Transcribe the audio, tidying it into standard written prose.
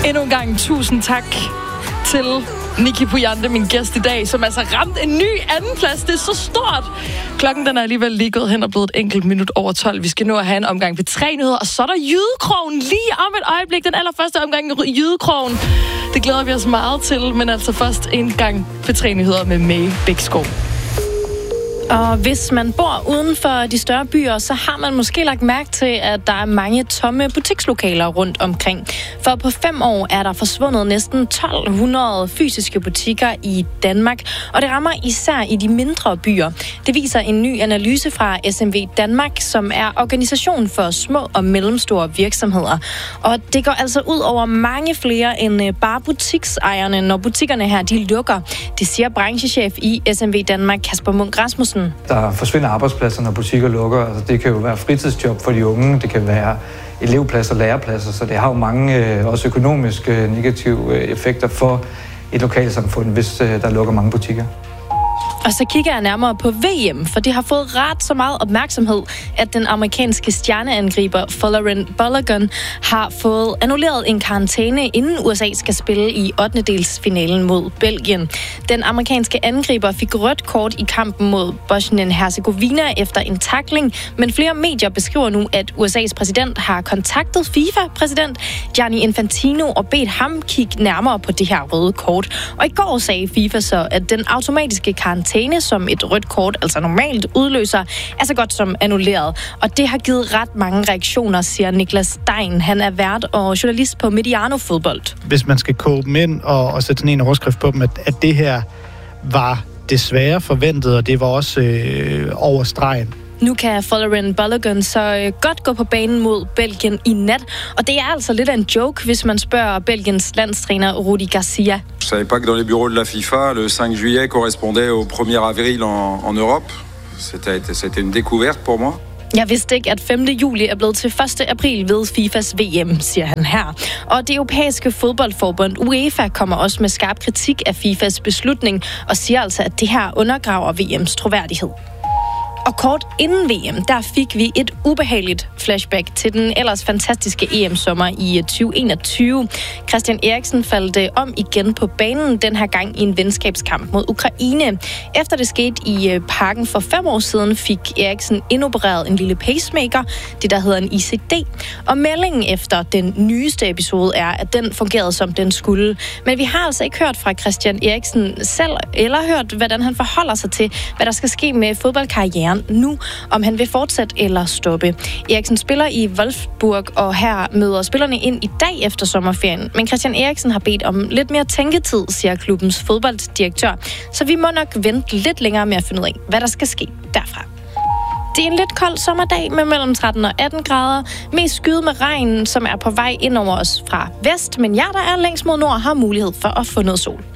Endnu en gang tusind tak til Niki Pujante, min gæst i dag, som altså ramte en ny andenplads. Det er så stort. Klokken den er alligevel lige gået hen og blevet et enkelt minut over 12. Vi skal nu have en omgang ved 3 nyheder, og så er der Jydekrogen lige om et øjeblik. Den allerførste omgang i Jydekrogen. Det glæder vi os meget til, men altså først en gang ved 3 nyheder med May Bækskov. Og hvis man bor uden for de større byer, så har man måske lagt mærke til, at der er mange tomme butikslokaler rundt omkring. For på 5 år er der forsvundet næsten 1200 fysiske butikker i Danmark, og det rammer især i de mindre byer. Det viser en ny analyse fra SMV Danmark, som er organisation for små og mellemstore virksomheder. Og det går altså ud over mange flere end bare butiksejerne, når butikkerne her de lukker. Det siger branchechef i SMV Danmark, Kasper Munk Rasmussen. Der forsvinder arbejdspladser, når butikker lukker. Altså, det kan jo være fritidsjob for de unge, det kan være elevpladser, lærepladser, så det har jo mange også økonomiske negative effekter for et lokalsamfund, hvis der lukker mange butikker. Og så kigger jeg nærmere på VM, for det har fået ret så meget opmærksomhed, at den amerikanske stjerneangriber Folarin Balogun har fået annulleret en karantæne, inden USA skal spille i 8. mod Belgien. Den amerikanske angriber fik rødt kort i kampen mod Bosnien-Herzegovina efter en tackling, men flere medier beskriver nu, at USA's præsident har kontaktet FIFA-præsident Gianni Infantino og bedt ham kigge nærmere på det her røde kort. Og i går sagde FIFA så, at den automatiske karantæne, som et rødt kort altså normalt udløser, er så godt som annulleret. Og det har givet ret mange reaktioner, siger Niklas Stein. Han er vært og journalist på Mediano Fodbold. Hvis man skal koge dem ind og sætte sådan en overskrift på dem, at det her var desværre forventet, og det var også over stregen. Nu kan Folarin Balogun så godt gå på banen mod Belgien i nat, og det er altså lidt af en joke, hvis man spørger Belgiens landstræner Rudi Garcia. Je savais pas que dans les bureaux de la FIFA, le 5 juillet correspondait au 1er avril en Europe. C'était une découverte pour moi. Jeg vidste ikke, at 5. juli er blevet til 1. april ved FIFAs VM, siger han her. Og det europæiske fodboldforbund UEFA kommer også med skarp kritik af FIFAs beslutning og siger altså, at det her undergraver VM's troværdighed. Og kort inden VM, der fik vi et ubehageligt flashback til den ellers fantastiske EM-sommer i 2021. Christian Eriksen faldt om igen på banen, den her gang i en venskabskamp mod Ukraine. Efter det skete i Parken for 5 år siden, fik Eriksen indopereret en lille pacemaker, det der hedder en ICD. Og meldingen efter den nyeste episode er, at den fungerede som den skulle. Men vi har altså ikke hørt fra Christian Eriksen selv, eller hørt, hvordan han forholder sig til, hvad der skal ske med fodboldkarrieren nu, om han vil fortsætte eller stoppe. Eriksen spiller i Wolfsburg, og her møder spillerne ind i dag efter sommerferien. Men Christian Eriksen har bedt om lidt mere tænketid, siger klubbens fodbolddirektør. Så vi må nok vente lidt længere med at finde ud af, hvad der skal ske derfra. Det er en lidt kold sommerdag med mellem 13 og 18 grader. Mest skyet med regn, som er på vej ind over os fra vest. Men jer, der er længst mod nord, har mulighed for at få noget sol.